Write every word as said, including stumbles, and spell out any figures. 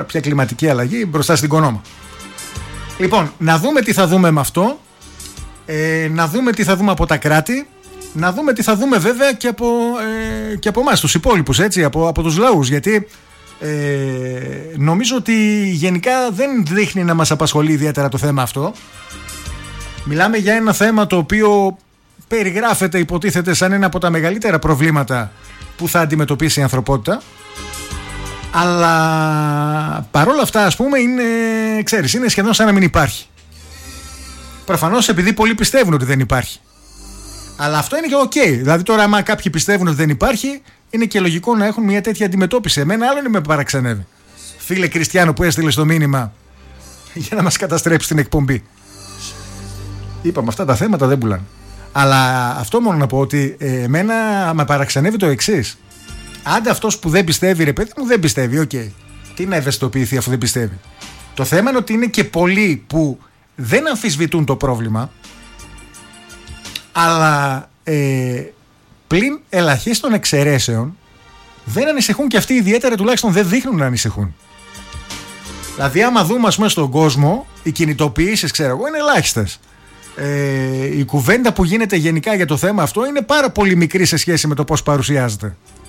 κάποια κλιματική αλλαγή μπροστά στην Κονόμα. Λοιπόν, να δούμε τι θα δούμε με αυτό, ε, να δούμε τι θα δούμε από τα κράτη, να δούμε τι θα δούμε βέβαια και από, ε, και από εμάς τους υπόλοιπους, έτσι, από, από τους λαούς, γιατί ε, νομίζω ότι γενικά δεν δείχνει να μας απασχολεί ιδιαίτερα το θέμα αυτό. Μιλάμε για ένα θέμα το οποίο περιγράφεται, υποτίθεται, σαν ένα από τα μεγαλύτερα προβλήματα που θα αντιμετωπίσει η ανθρωπότητα. Αλλά παρόλα αυτά, ας πούμε, είναι, ξέρεις, είναι σχεδόν σαν να μην υπάρχει. Προφανώς επειδή πολλοί πιστεύουν ότι δεν υπάρχει. Αλλά αυτό είναι και ok. Δηλαδή τώρα άμα κάποιοι πιστεύουν ότι δεν υπάρχει, είναι και λογικό να έχουν μια τέτοια αντιμετώπιση. Εμένα άλλο με παραξενεύει. Φίλε Κριστιανό που έστειλε το μήνυμα για να μας καταστρέψει την εκπομπή. Είπαμε, αυτά τα θέματα δεν πουλάνε. Αλλά αυτό μόνο να πω, ότι ε, εμένα με παραξενεύει το εξής. Άντε αυτός που δεν πιστεύει, ρε παιδί μου, δεν πιστεύει, οκ. Okay. Τι να ευαισθητοποιηθεί αφού δεν πιστεύει. Το θέμα είναι ότι είναι και πολλοί που δεν αμφισβητούν το πρόβλημα, αλλά ε, πλην ελαχίστων εξαιρέσεων δεν ανησυχούν, και αυτοί ιδιαίτερα τουλάχιστον δεν δείχνουν να ανησυχούν. Δηλαδή άμα δούμε, ας πούμε, στον κόσμο, οι κινητοποιήσεις, ξέρω εγώ, είναι ελάχιστες. Ε, η κουβέντα που γίνεται γενικά για το θέμα αυτό είναι πάρα πολύ μικρή σε σχέση με το πώς παρουσιάζεται.